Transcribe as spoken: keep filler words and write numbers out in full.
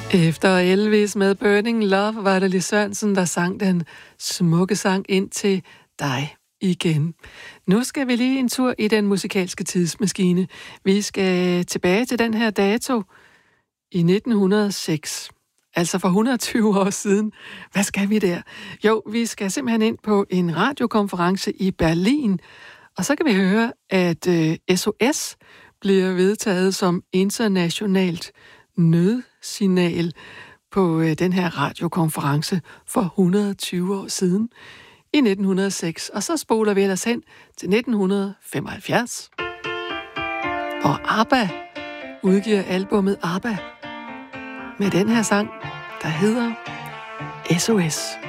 Efter Elvis med Burning Love var det Lis Sørensen, der sang den smukke sang ind til dig igen. Nu skal vi lige en tur i den musikalske tidsmaskine. Vi skal tilbage til den her dato i nitten hundrede og seks. Altså for et hundrede og tyve år siden. Hvad skal vi der? Jo, vi skal simpelthen ind på en radiokonference i Berlin, og så kan vi høre, at øh, S O S bliver vedtaget som internationalt nødsignal på øh, den her radiokonference for et hundrede og tyve år siden i nitten hundrede og seks. Og så spoler vi ellers hen til nitten femoghalvfjerds. Og ABBA udgiver albumet ABBA med den her sang, der hedder S O S.